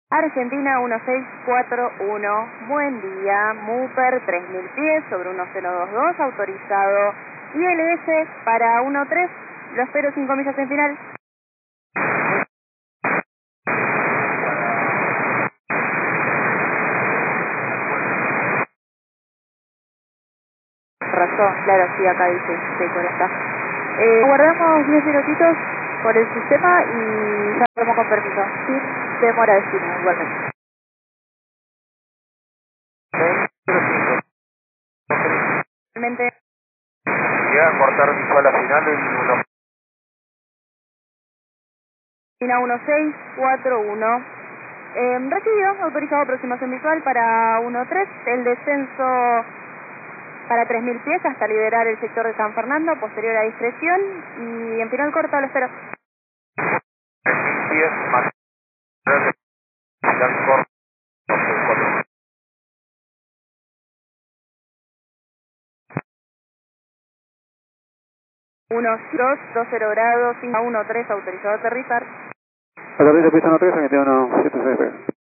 Argentina 1641, buen día, Mooper 3000 pies sobre 1022, autorizado ILS para 13, lo espero 5 millas en final. Razón, claro, sí, acá dice 640. Guardamos 10 minutitos por el sistema y salgamos con permiso, sin demora de destino, igualmente. Igualmente. Llega a cortar visual a final en Argentina 1641. Recibido, autorizado aproximación visual para 13, el descenso para 3000 pies hasta liberar el sector de San Fernando, posterior a discreción, y en final corto lo espero. 1000 pies más final corto 4. 20 grados, 5 a 13, autorizado a aterrizar. Aterriza pista 13, 21, 76.